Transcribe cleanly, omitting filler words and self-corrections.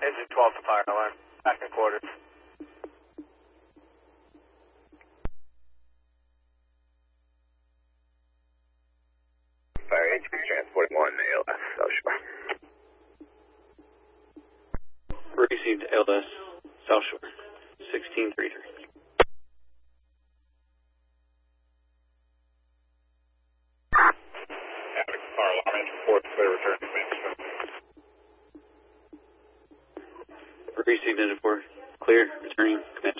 Engine 12 to fire alarm. Back in quarters. Fire HP transporting 1 ALS, South Shore. Received ALS, South Shore, 1633. Fire alarm, engine 4 clear, return to main stroke. Received engine 4, clear, returning, command.